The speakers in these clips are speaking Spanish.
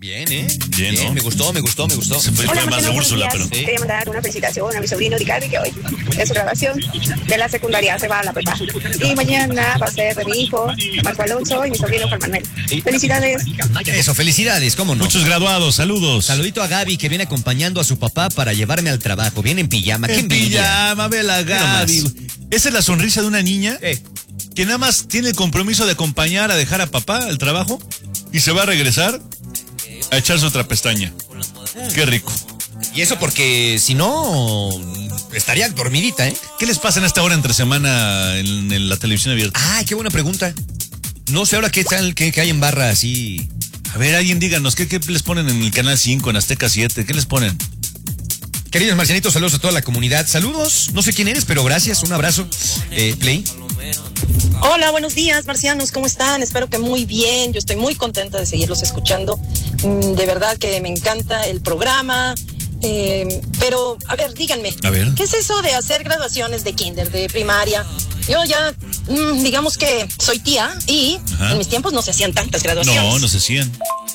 Bien, Bien, ¿no? Me gustó. Se fue Hola, más de Marcelo, Úrsula, buenos pero... días. Quería mandar una felicitación a mi sobrino Ricardo, que hoy es su graduación de la secundaria, se va a la prepa. Y mañana va a ser de mi hijo, Marco Alonso, y mi sobrino Juan Manuel. Felicidades. Eso, felicidades, ¿cómo no? Muchos graduados, saludos. Saludito a Gaby, que viene acompañando a su papá para llevarme al trabajo. Viene en pijama. ¿Qué En envidia? pijama, ve la Gaby. más. Esa es la sonrisa de una niña que nada más tiene el compromiso de acompañar a dejar a papá al trabajo y se va a regresar a echarse otra pestaña. Qué rico. Y eso porque si no, estaría dormidita, ¿eh? ¿Qué les pasa en esta hora entre semana en la televisión abierta? Ay, qué buena pregunta. No sé ahora qué tal, qué hay en barra así. A ver, alguien díganos, ¿qué les ponen en el Canal 5, en Azteca 7? ¿Qué les ponen? Queridos marcianitos, saludos a toda la comunidad. Saludos, no sé quién eres, pero gracias, un abrazo. Play. Hola, buenos días, marcianos, ¿cómo están? Espero que muy bien, yo estoy muy contenta de seguirlos escuchando. De verdad que me encanta el programa. Pero, a ver, díganme, A ver. ¿qué es eso de hacer graduaciones de kinder, de primaria? Yo ya, digamos que soy tía y Ajá. en mis tiempos no se hacían tantas graduaciones. No se hacían.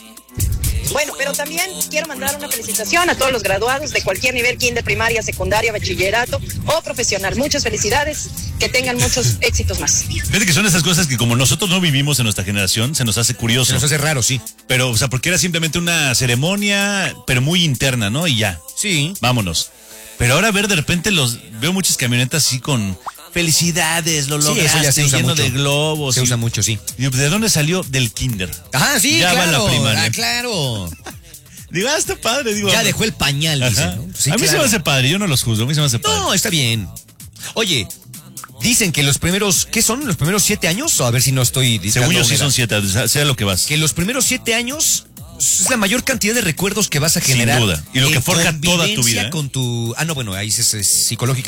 Bueno, pero también quiero mandar una felicitación a todos los graduados de cualquier nivel, kinder, primaria, secundaria, bachillerato o profesional. Muchas felicidades, que tengan muchos éxitos más. Fíjate que son esas cosas que como nosotros no vivimos en nuestra generación, se nos hace curioso. Se nos hace raro, sí. Pero, o sea, porque era simplemente una ceremonia, pero muy interna, ¿no? Y ya, Sí. vámonos. Pero ahora ver de repente veo muchas camionetas así con felicidades, lo Sí, lograste, eso ya se usa lleno mucho. de globos. Se usa mucho, sí. Digo, ¿de dónde salió? Del kinder. Ah, sí, Ya va claro. la primaria. Ah, claro. Digo, está padre, digo. Ya dejó el pañal, dice, Ajá. ¿no? Sí, a mí se claro. me hace padre, yo no los juzgo, a mí se me hace padre. No, está bien. Oye, dicen que los primeros, ¿qué son? ¿Los primeros 7 años? O a ver si no estoy diciendo. Según yo sí son 7, sea lo que vas. Que los primeros 7 años es la mayor cantidad de recuerdos que vas a Sin generar. duda. Y lo que en forja toda tu convivencia vida, ¿eh? con tu. Ah, no, bueno, ahí es psicológica.